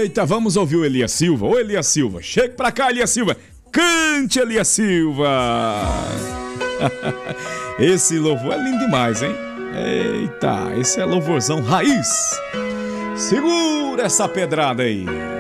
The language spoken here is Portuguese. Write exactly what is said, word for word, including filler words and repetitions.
Eita, vamos ouvir o Elias Silva. Ô Elias Silva, chega pra cá, Elias Silva. Cante, Elias Silva. Esse louvor é lindo demais, hein? Eita, esse é louvorzão raiz. Segura essa pedrada aí.